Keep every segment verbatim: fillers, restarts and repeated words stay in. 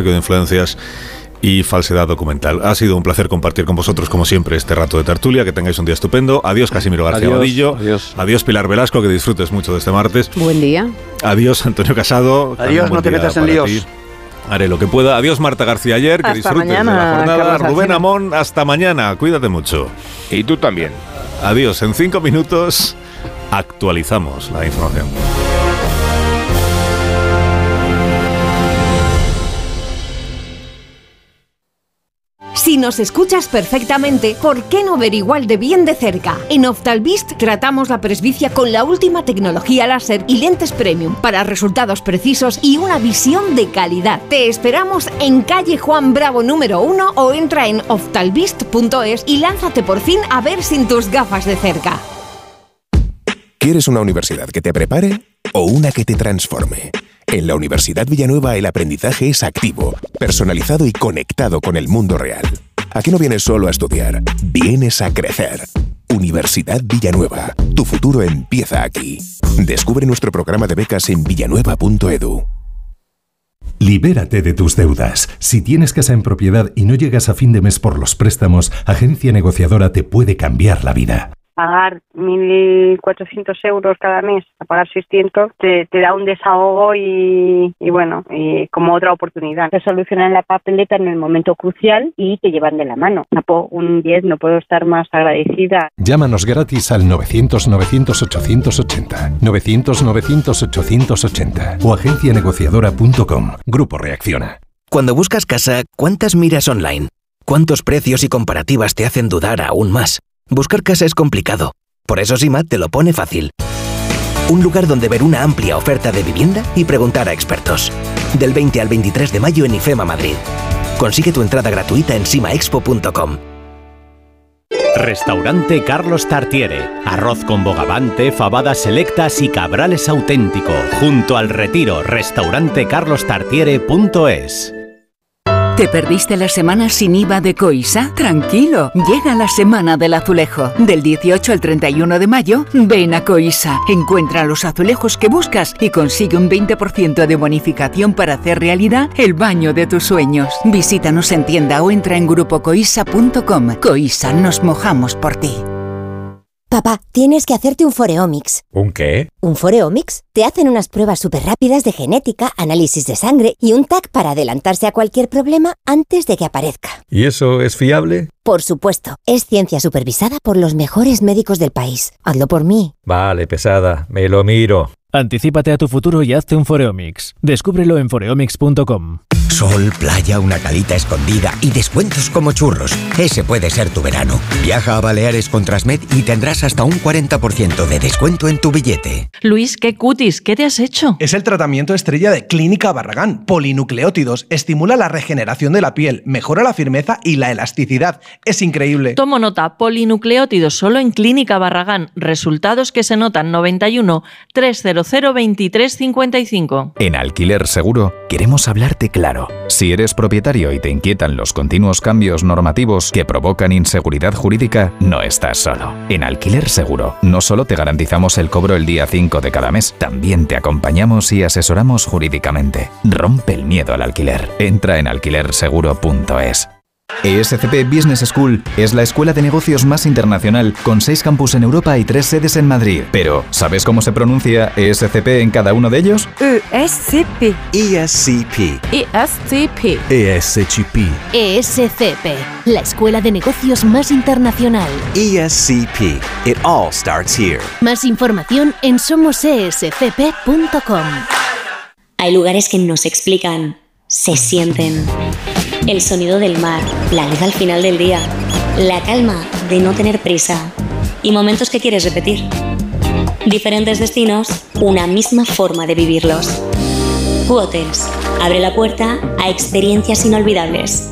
tráfico de influencias y falsedad documental. Ha sido un placer compartir con vosotros, como siempre, este rato de tertulia. Que tengáis un día estupendo. Adiós, Casimiro García adiós, Vadillo. Adiós. Adiós, Pilar Velasco, que disfrutes mucho de este martes. Buen día. Adiós, Antonio Casado. Adiós, no te metas en líos. Ti. Haré lo que pueda. Adiós, Marta García Ayer, que hasta disfrutes mañana, de la jornada. Carlos Rubén Alsina. Amón, hasta mañana. Cuídate mucho. Y tú también. Adiós. En cinco minutos actualizamos la información. Si nos escuchas perfectamente, ¿por qué no ver igual de bien de cerca? En Oftalvist tratamos la presbicia con la última tecnología láser y lentes premium para resultados precisos y una visión de calidad. Te esperamos en calle Juan Bravo número uno o entra en oftalvist punto es y lánzate por fin a ver sin tus gafas de cerca. ¿Quieres una universidad que te prepare o una que te transforme? En la Universidad Villanueva el aprendizaje es activo, personalizado y conectado con el mundo real. Aquí no vienes solo a estudiar, vienes a crecer. Universidad Villanueva, tu futuro empieza aquí. Descubre nuestro programa de becas en villanueva punto edu. Libérate de tus deudas. Si tienes casa en propiedad y no llegas a fin de mes por los préstamos, Agencia Negociadora te puede cambiar la vida. Pagar mil cuatrocientos euros cada mes, a pagar seiscientos, te, te da un desahogo y, y bueno, y como otra oportunidad. Te solucionan la papeleta en el momento crucial y te llevan de la mano. Un diez, no puedo estar más agradecida. Llámanos gratis al novecientos novecientos ochocientos ochenta, novecientos novecientos ochocientos ochenta o agencia negociadora punto com. Grupo Reacciona. Cuando buscas casa, ¿cuántas miras online? ¿Cuántos precios y comparativas te hacen dudar aún más? Buscar casa es complicado, por eso SIMAT te lo pone fácil. Un lugar donde ver una amplia oferta de vivienda y preguntar a expertos. Del veinte al veintitrés de mayo en IFEMA Madrid. Consigue tu entrada gratuita en simaexpo punto com. Restaurante Carlos Tartiere. Arroz con bogavante, fabadas selectas y cabrales auténtico. Junto al Retiro. Restaurante carlos tartiere punto es. ¿Te perdiste la semana sin I V A de Coisa? Tranquilo, llega la Semana del Azulejo. Del dieciocho al treinta y uno de mayo, ven a Coisa. Encuentra los azulejos que buscas y consigue un veinte por ciento de bonificación para hacer realidad el baño de tus sueños. Visítanos en tienda o entra en grupo coisa punto com. Coisa, nos mojamos por ti. Papá, tienes que hacerte un Foreomics. ¿Un qué? ¿Un Foreomics? Te hacen unas pruebas súper rápidas de genética, análisis de sangre y un T A C para adelantarse a cualquier problema antes de que aparezca. ¿Y eso es fiable? Por supuesto. Es ciencia supervisada por los mejores médicos del país. Hazlo por mí. Vale, pesada. Me lo miro. Anticípate a tu futuro y hazte un Foreomics. Descúbrelo en foreomics punto com. Sol, playa, una calita escondida y descuentos como churros. Ese puede ser tu verano. Viaja a Baleares con Transmed y tendrás hasta un cuarenta por ciento de descuento en tu billete. Luis, qué cutis, ¿qué te has hecho? Es el tratamiento estrella de Clínica Barragán. Polinucleótidos. Estimula la regeneración de la piel, mejora la firmeza y la elasticidad. Es increíble. Tomo nota. Polinucleótidos solo en Clínica Barragán. Resultados que se notan. Noventa y uno, trescientos veintitrés cincuenta y cinco. En Alquiler Seguro queremos hablarte claro. Si eres propietario y te inquietan los continuos cambios normativos que provocan inseguridad jurídica, no estás solo. En Alquiler Seguro no solo te garantizamos el cobro el día cinco de cada mes, también te acompañamos y asesoramos jurídicamente. Rompe el miedo al alquiler. Entra en alquiler seguro punto es. E S C P Business School es la escuela de negocios más internacional, con seis campus en Europa y tres sedes en Madrid. Pero, ¿sabes cómo se pronuncia E S C P en cada uno de ellos? E S C P. E S C P. E S C P. E S C P. E S C P, la escuela de negocios más internacional. E S C P. It all starts here. Más información en somos e s c p punto com. Hay lugares que no se explican, se sienten. El sonido del mar, la luz al final del día, la calma de no tener prisa y momentos que quieres repetir. Diferentes destinos, una misma forma de vivirlos. Q-Hotels abre la puerta a experiencias inolvidables.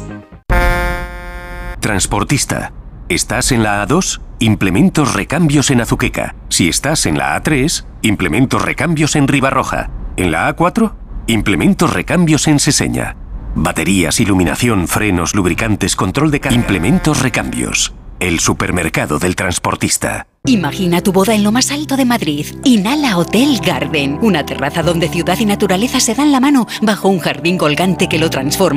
Transportista. ¿Estás en la A dos? Implementos recambios en Azuqueca. Si estás en la A tres, implementos recambios en Ribarroja. En la A cuatro, implementos recambios en Seseña. Baterías, iluminación, frenos, lubricantes, control de carga. Implementos recambios. El supermercado del transportista. Imagina tu boda en lo más alto de Madrid. Inhala Hotel Garden. Una terraza donde ciudad y naturaleza se dan la mano bajo un jardín colgante que lo transforma